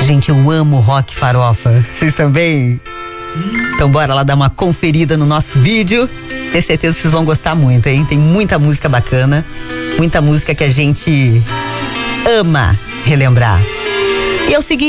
Gente, eu amo rock farofa. Vocês também? Então bora lá dar uma conferida no nosso vídeo. Tenho certeza que vocês vão gostar muito, hein? Tem muita música bacana, muita música que a gente ama relembrar. E é o seguinte.